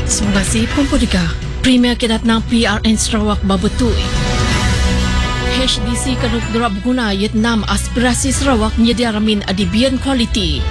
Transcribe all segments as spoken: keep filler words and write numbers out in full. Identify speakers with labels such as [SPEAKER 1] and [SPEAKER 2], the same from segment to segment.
[SPEAKER 1] Terima kasih Pempudiga. Premier Kedat Nang P R N Sarawak Babutui. H D C Kanuk Dorab Guna Vietnam Aspirasi Sarawak Nyedia Ramin Adibian Kualiti.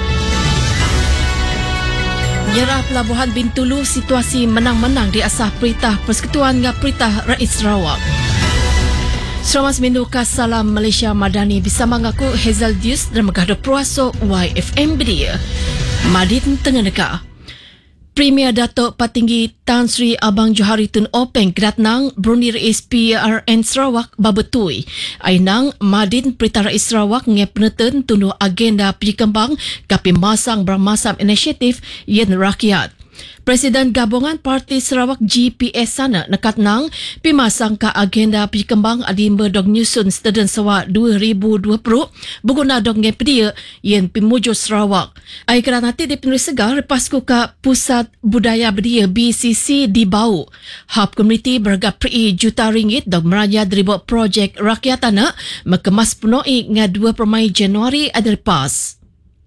[SPEAKER 1] Nyerah Pelabuhan Bintulu situasi menang-menang di asah Peritah Persekutuan dengan Peritah Rakyat Sarawak. Selamat seminggu Salam Malaysia Madani bersama aku Hazel Dius dan Megahdo Puaso Y F M Bedia. Madin Tengah Neka. Premier Datuk Patinggi Tan Sri Abang Johari Tun Openg Kedatnang Brunei Rais P R N Sarawak Babetui. Ainang Madin Peritah Rakyat Sarawak nge peneten tunduh agenda perkembang kapi masang bermasam inisiatif yen rakyat. Presiden Gabungan Parti Sarawak G P S sana nekat nang pimasang ka agenda perkembang adimba dog nyusun Steden Sawa dua ribu dua puluh berguna dog ngepedia yen pimujo Sarawak. Ai kerana nanti di penulis segar lepas ku ka Pusat Budaya Bedia B C C di Bau. Hub Komuniti berharga peri juta ringgit dog meraya deribu projek rakyat anak mekemas penuhi nga dua permai Januari ada lepas.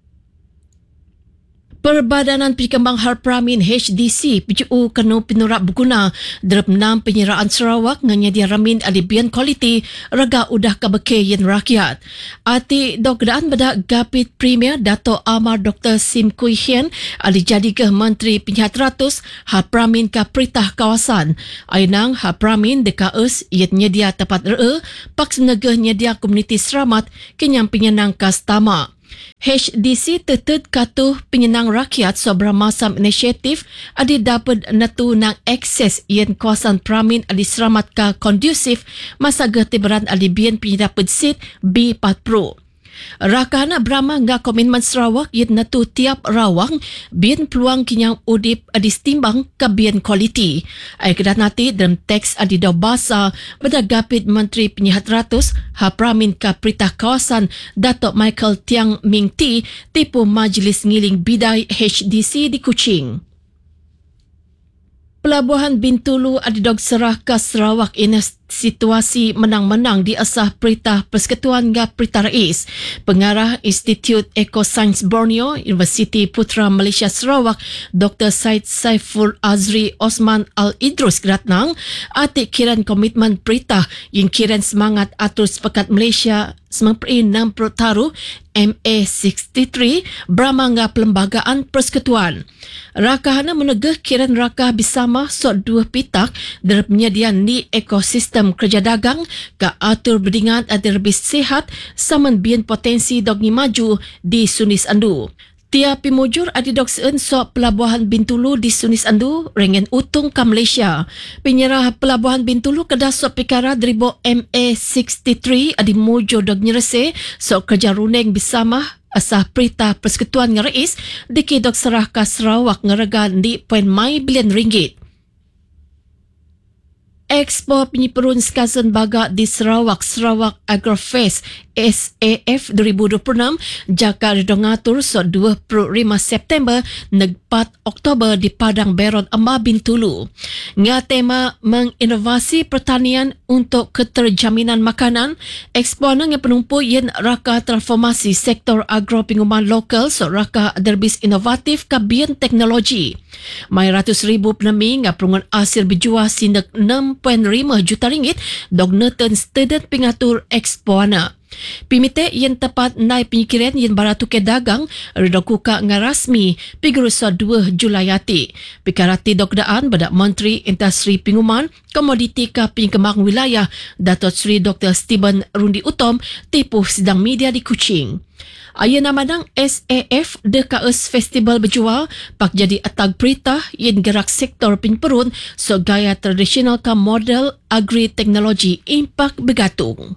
[SPEAKER 1] Perbadanan Perkembang Harpramin H D C P C U kanu pinurak berguna derap enam penyeraan Sarawak nganyadia ramin alibian kualiti raga udah kabeke yen rakyat. Ati dok kedaan beda Gapit Premier Dato' Amar Doktor Sim Kui Hian ali jadi ke Menteri Penyihat Ratus Harpramin ka Peritah Kawasan. Ainang Harpramin deka us iet nyedia tepat re paks negah nyedia komuniti selamat kenyang penyenang kastama. H D C tetut katuh penyenang rakyat sobra masam inisiatif adi dapat natu nang akses yen kawasan pramin adi selamat ka kondusif masa getiberan adi bian penyedapat sit B empat puluh. Rakana Brahma nga Komitmen Sarawak yen natu tiap rawang bian peluang kinyang udip adi stimbang ka bian kualiti. Ai kedat nati dalam teks adi daw basa beda Gapit Menteri Penyihat Ratus Hapramin ka Peritah Kawasan Dato' Michael Tiang Ming Ti tipu Majlis Ngiling Bidai H D C di Kuching. Pelabuhan Bintulu adidog serah ke Sarawak ini situasi menang-menang di asah Peritah Persekutuan nga Peritah Rais. Pengarah Institut Ekosains Borneo, Universiti Putra Malaysia Sarawak, Doktor Said Saiful Azri Osman Al-Idrus Kedatnang, atik kiran komitmen Peritah yang kiran semangat atur sepakat Malaysia sembilan puluh enam taruh M A enam puluh tiga beramangga Pelembagaan Persekutuan. Rakahana menegah kiran rakah bersama sot dua pitak dari penyediaan di ekosistem kerja dagang ke atur berdingat ada lebih sihat saman bian potensi dogni maju di Sunis Andu. Tia pimujur adi dok seun sok Pelabuhan Bintulu di Sunis Andu rengen utung ka Malaysia. Penyerah Pelabuhan Bintulu kedah sok pikara deribo M A enam puluh tiga adi mujo dok nyerese sok kerja runeng bersama asah Peritah Persekutuan nga Rais diki dok serah ka Sarawak ngeraga di poin mai bilion ringgit. Expo Penyiperun Sekazan Baga di Sarawak, Sarawak Agrofest S A F dua ribu dua puluh enam jaka redongatur so dua puluh lima September neg empat Oktober di Padang Berod Amba Bintulu. Nga tema menginovasi pertanian untuk keterjaminan makanan, expo nang yang penumpu yen raka transformasi sektor agro penguman lokal so raka derbis inovatif kabian teknologi. Mai ratus ribu penemi nga perungan asir berjuah sinek enam perpuluhan lima juta ringgit dog neten student pengatur expo ana. Pimite yang tepat naik penyikiran yang baratu ke dagang redokuka nga rasmi pigurusa dua Julayati. Pikarati dokdaan bedak Menteri Industri Penguman Komoditi ka Penyekembang Wilayah Dato' Sri Doktor Stephen Rundi Utom tipu sidang media di Kuching. Aya namadang S A F Dekaus Festival berjual pak jadi atag Peritah yang gerak sektor penperun so gaya tradisional ka model agri-teknologi impak begatung.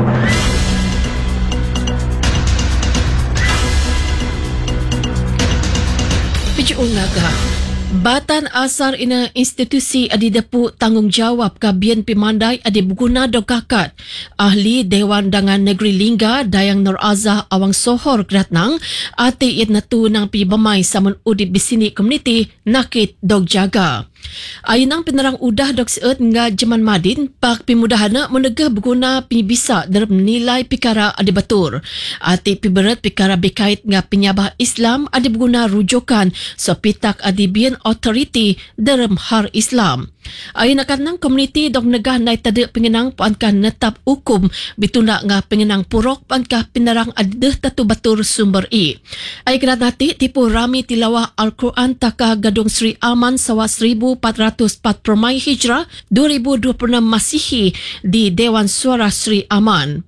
[SPEAKER 1] Ungaga. Batan asar ina institusi adi depu tanggungjawab kabian pimandai adi berguna dokakat. Ahli Dewan Dangan Negeri Lingga Dayang Nur Azah Awang Sohor Kedatnang ati it natu nang pibamai samun udip di sini komuniti nakit dog jaga. Ayunang penerang udah dok seut nga Jeman Madin pak pimudahana menegah berguna pinibisa dalam nilai pikara ada betul. Ati piberet pikara berkait nga penyabah Islam ada berguna rujukan so pitak adibian authority dalam har Islam. Ayun akan nang komuniti dok negah nai tada pengenang puankah netap hukum bitunda nga pengenang purok puankah penerang adah tatu batur sumber i. Ay kenat nati tipu rami tilawah Al-Quran taka Gadung Sri Aman sawa seribu empat ratus empat Permai Hijrah dua ribu dua puluh enam Masihi di Dewan Suara Sri Aman.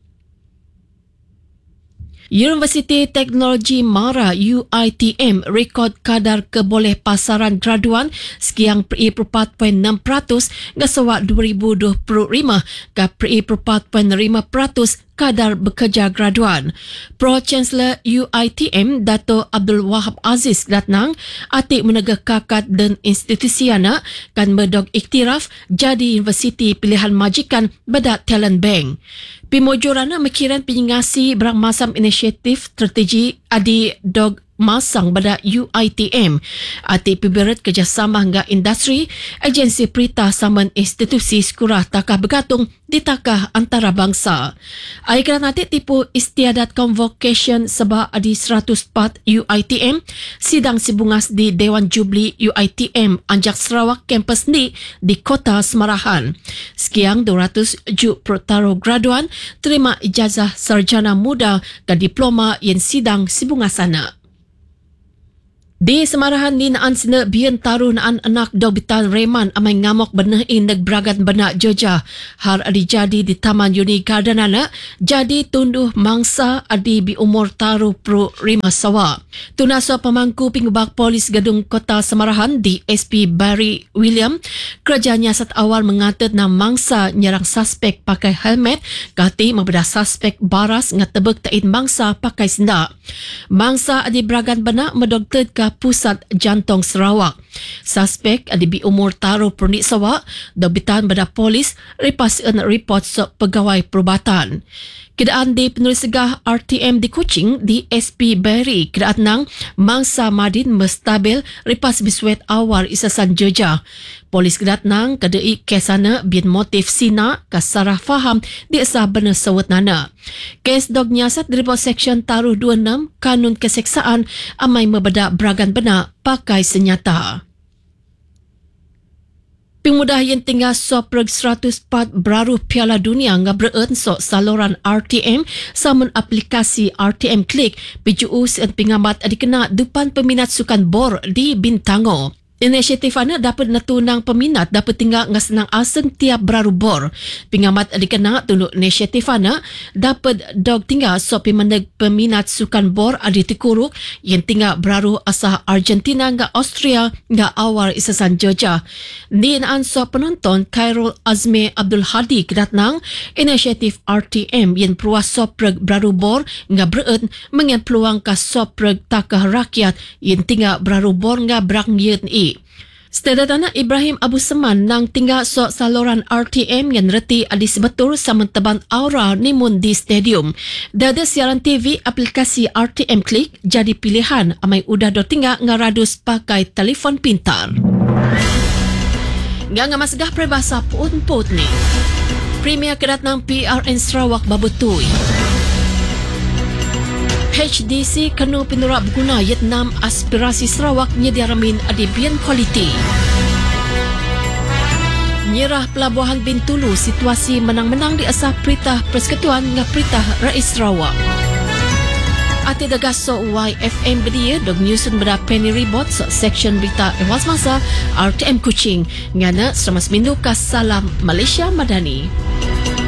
[SPEAKER 1] Universiti Teknologi Mara U I T M rekod kadar keboleh pasaran graduan sekian per empat perpuluhan enam peratus hingga sawak dua ribu dua puluh lima ke per empat perpuluhan lima peratus kadar bekerja graduan. Pro Chancellor U I T M Dato' Abdul Wahab Aziz datnang atik menegak kakat dan institusi anak kan berdog iktiraf jadi universiti pilihan majikan bedak talent bank. Pimojorana mekiran penyingasi berang masam inisiatif strategi adi dog masang pada U I T M. Ati piberet kerjasama hingga industri, agensi perita saman institusi sekurah takah bergantung di takah antarabangsa. Aikan nanti tipu istiadat convocation sebab adi seratus empat U I T M, sidang sibungas di Dewan Jubli U I T M Anjak Sarawak kampus ni di Kota Semarahan. Sekian dua ratus juk pertaruh graduan terima ijazah sarjana muda ke diploma yang sidang sibungas sana. Di Semarahan ni naan sina bian taruh naan anak dobitan Reman amai ngamok benah in negbragan benak Georgia. Har adi jadi di Taman Uni Garden anak jadi tunduh mangsa adi bi umur taruh pro rima sawa. Tunaswa pemangku pingubak polis Gedung Kota Semarahan di S P Barry William kerajanya saat awal mengatet na mangsa nyerang suspek pakai helmet kati membeda suspek baras ngatebek tain mangsa pakai sendak. Mangsa adi bragan benak medokter ke Pusat Jantung Sarawak. Suspek adi bi umur taruh pernik sawak dobitan pada polis ripas en report so pegawai perubatan. Kedaan di penulis segah R T M di Kuching di S P Barry kedaan nang mangsa Madin mestabil ripas biswet awal isasan Georgia. Polis kedat nang kedai kesana bin motif sina kasarah faham di asah benar sawat nana. Kes dog nyasat dari seksyen taruh dua puluh enam Kanun Keseksaan amai membeda bragan benak pakai senjata. Pemuda yang tinggal sopreg seratus empat beraruh Piala Dunia ngabreen sok saluran R T M samun aplikasi R T M Click pijuus dan pengamat adikena depan peminat sukan bor di Bintango. Inisiatif ana dapat natunang peminat dapat tinggal ngasenang aseng tiap beraru bor. Pengamat adikena tunduk inisiatif ana dapat dog tinggal so pimandeg peminat sukan bor adi tikuruk yang tinggal beraru asah Argentina nga Austria nga awal isasan Georgia. Dinaan so penonton Khairul Azmi Abdul Hadi kedatnang inisiatif R T M yang peruas sopreg beraru bor nga bereen mengen peluang ka sopreg takah rakyat yang tinggal beraru bor nga berang yen i. Setelah Ibrahim Abu Seman nang tinggal sok saluran R T M yang reti adi sebetul sama teban aura nimun di stadium. Dada siaran T V aplikasi R T M Click jadi pilihan amai udah do tinggal ngaradus pakai telefon pintar. Nga ngamasgah peribahasa pun-pun ni. Premier kedat nang P R N Sarawak babutui. H D C kanu pinurak berguna Vietnam aspirasi Sarawak nyediaramin adibian kualiti. Nyerah pelabuhan Bintulu situasi menang-menang di asah Peritah Persekutuan ngah Peritah Rais Sarawak. Ati dagaso Y F M bedia dog nyusun beda Penny Ribot so section berita ewas masa R T M Kuching ngana seramas mindu kas salam Malaysia Madani.